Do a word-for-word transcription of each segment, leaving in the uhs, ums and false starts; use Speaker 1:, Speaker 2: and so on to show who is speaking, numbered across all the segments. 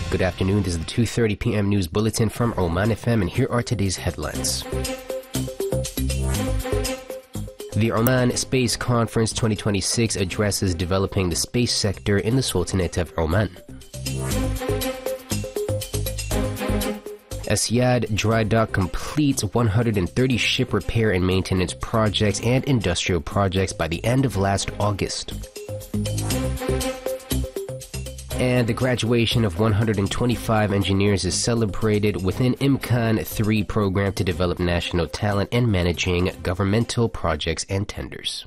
Speaker 1: Good afternoon. This is the two thirty p.m. news bulletin from Oman F M, and here are today's headlines. The Oman Space Conference twenty twenty-six addresses developing the space sector in the Sultanate of Oman. Asyad Dry Dock completes one hundred thirty ship repair and maintenance projects and industrial projects by the end of last August. And the graduation of one hundred twenty-five engineers is celebrated within Imkan three program to develop national talent and managing governmental projects and tenders.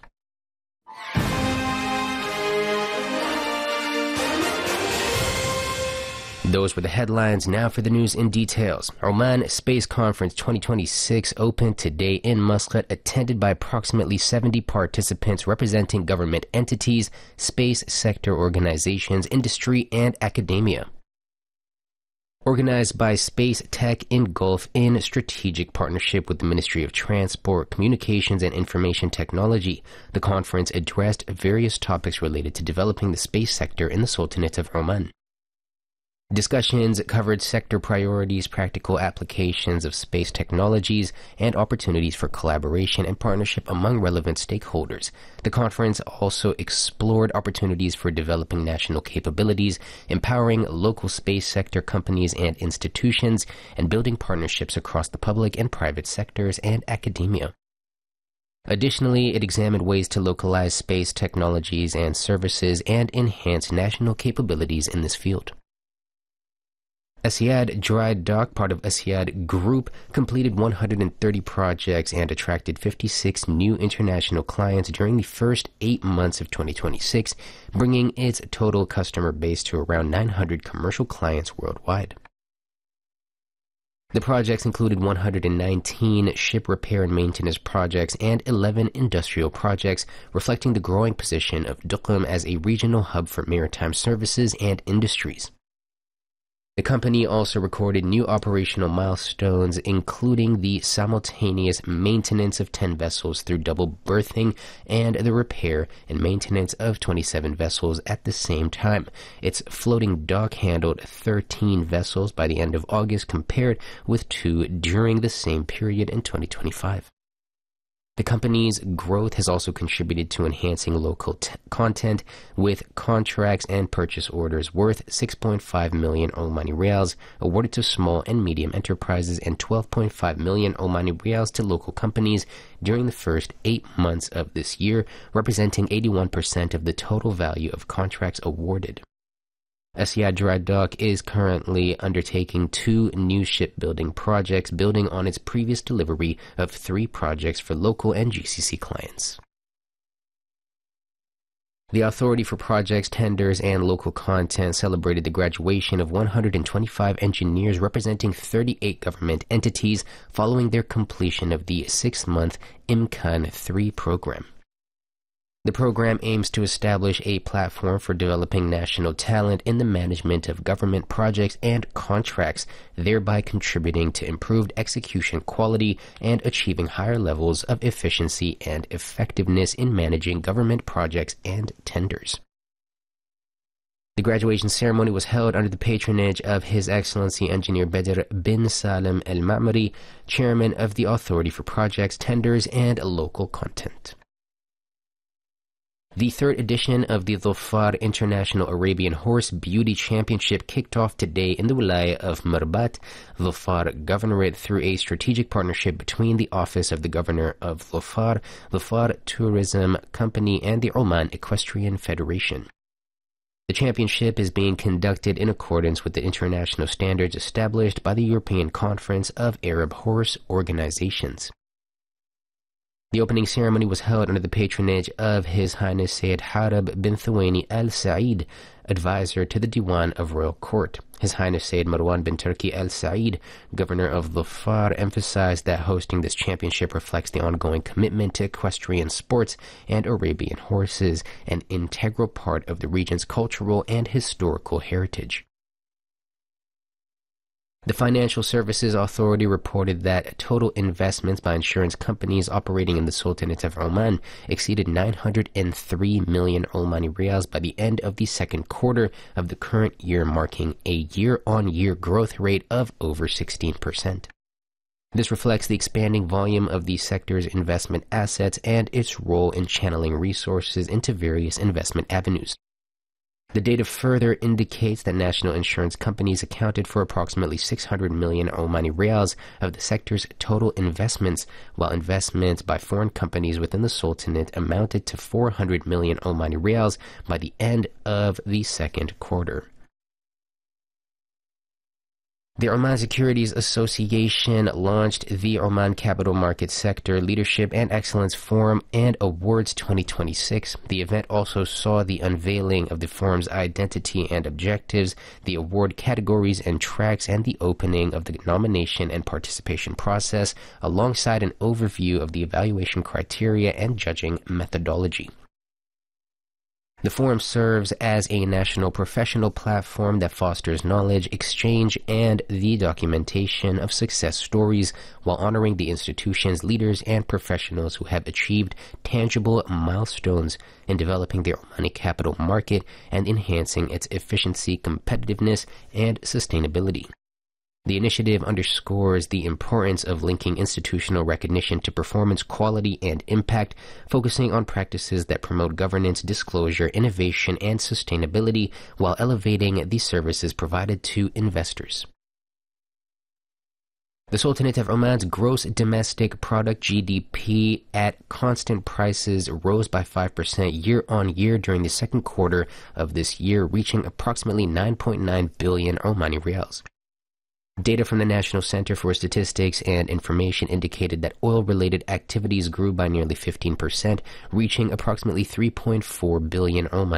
Speaker 1: Those were the headlines. Now for the news in details. Oman Space Conference twenty twenty-six opened today in Muscat, attended by approximately seventy participants representing government entities, space sector organizations, industry, and academia. Organized by Space Tech in Gulf in strategic partnership with the Ministry of Transport, Communications, and Information Technology, the conference addressed various topics related to developing the space sector in the Sultanate of Oman. Discussions covered sector priorities, practical applications of space technologies, and opportunities for collaboration and partnership among relevant stakeholders. The conference also explored opportunities for developing national capabilities, empowering local space sector companies and institutions, and building partnerships across the public and private sectors and academia. Additionally, it examined ways to localize space technologies and services and enhance national capabilities in this field. Asyad Dry Dock, part of Asyad Group, completed one hundred thirty projects and attracted fifty-six new international clients during the first eight months of twenty twenty-six, bringing its total customer base to around nine hundred commercial clients worldwide. The projects included one hundred nineteen ship repair and maintenance projects and eleven industrial projects, reflecting the growing position of Duqm as a regional hub for maritime services and industries. The company also recorded new operational milestones, including the simultaneous maintenance of ten vessels through double berthing and the repair and maintenance of twenty-seven vessels at the same time. Its floating dock handled thirteen vessels by the end of August, compared with two during the same period in twenty twenty-five. The company's growth has also contributed to enhancing local t- content, with contracts and purchase orders worth six point five million Omani Rials awarded to small and medium enterprises and twelve point five million Omani Rials to local companies during the first eight months of this year, representing eighty-one percent of the total value of contracts awarded. Asyad Dry Dock is currently undertaking two new shipbuilding projects, building on its previous delivery of three projects for local and G C C clients. The Authority for Projects, Tenders, and Local Content celebrated the graduation of one hundred twenty-five engineers representing thirty-eight government entities following their completion of the six-month Imkan three program. The program aims to establish a platform for developing national talent in the management of government projects and contracts, thereby contributing to improved execution quality and achieving higher levels of efficiency and effectiveness in managing government projects and tenders. The graduation ceremony was held under the patronage of His Excellency Engineer Badr bin Salim Al Ma'mari, Chairman of the Authority for Projects, Tenders, and Local Content. The third edition of the Dhofar International Arabian Horse Beauty Championship kicked off today in the Wilaya of Marbat, Dhofar Governorate, through a strategic partnership between the Office of the Governor of Dhofar, Dhofar Tourism Company, and the Oman Equestrian Federation. The championship is being conducted in accordance with the international standards established by the European Conference of Arab Horse Organizations. The opening ceremony was held under the patronage of His Highness Sayyid Harab bin Thuwaini Al Said, advisor to the Diwan of Royal Court. His Highness Sayyid Marwan bin Turki Al Said, Governor of Dhofar, emphasized that hosting this championship reflects the ongoing commitment to equestrian sports and Arabian horses, an integral part of the region's cultural and historical heritage. The Financial Services Authority reported that total investments by insurance companies operating in the Sultanate of Oman exceeded nine hundred three million Omani riyals by the end of the second quarter of the current year, marking a year-on-year growth rate of over sixteen percent. This reflects the expanding volume of the sector's investment assets and its role in channeling resources into various investment avenues. The data further indicates that national insurance companies accounted for approximately six hundred million Omani riyals of the sector's total investments, while investments by foreign companies within the Sultanate amounted to four hundred million Omani riyals by the end of the second quarter. The Oman Securities Association launched the Oman Capital Market Sector Leadership and Excellence Forum and Awards twenty twenty-six. The event also saw the unveiling of the forum's identity and objectives, the award categories and tracks, and the opening of the nomination and participation process, alongside an overview of the evaluation criteria and judging methodology. The forum serves as a national professional platform that fosters knowledge exchange and the documentation of success stories, while honoring the institution's leaders and professionals who have achieved tangible milestones in developing the Omani capital market and enhancing its efficiency, competitiveness, and sustainability. The initiative underscores the importance of linking institutional recognition to performance quality and impact, focusing on practices that promote governance, disclosure, innovation, and sustainability, while elevating the services provided to investors. The Sultanate of Oman's gross domestic product G D P at constant prices rose by five percent year-on-year during the second quarter of this year, reaching approximately nine point nine billion Omani riyals. Data from the National Center for Statistics and Information indicated that oil-related activities grew by nearly fifteen percent, reaching approximately three point four billion Omani